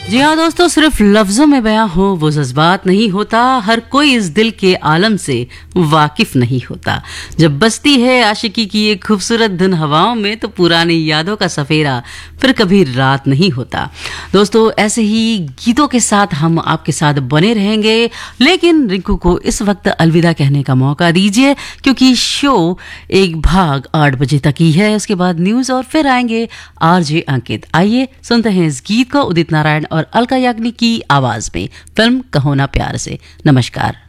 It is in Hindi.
जी हाँ दोस्तों, सिर्फ लफ्जों में बयां हो वो जज्बात नहीं होता। हर कोई इस दिल के आलम से वाकिफ नहीं होता। जब बसती है आशिकी की एक खूबसूरत धुन हवाओं में, तो पुरानी यादों का सफेरा फिर कभी रात नहीं होता। दोस्तों, ऐसे ही गीतों के साथ हम आपके साथ बने रहेंगे, लेकिन रिंकू को इस वक्त अलविदा कहने का मौका दीजिए, क्योंकि शो एक भाग 8 बजे तक ही है। उसके बाद न्यूज और फिर आएंगे आरजे अंकित। आइए सुनते हैं इस गीत को उदित नारायण और अलका याग्निक की आवाज में, फिल्म कहो ना प्यार से। नमस्कार।